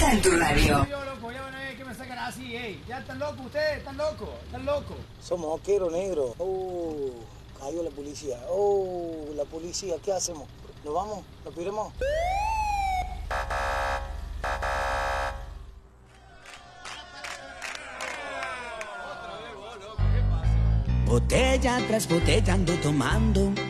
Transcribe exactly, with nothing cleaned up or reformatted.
Está en tu radio. Yo, loco, ya van a ver que me sacan así, ey. Ya están locos ustedes, están locos, están locos. Somos moqueros negros. Oh, cayó la policía. Oh, la policía, ¿qué hacemos? ¿Nos vamos? ¿Nos piremos? Botella tras botella ando tomando,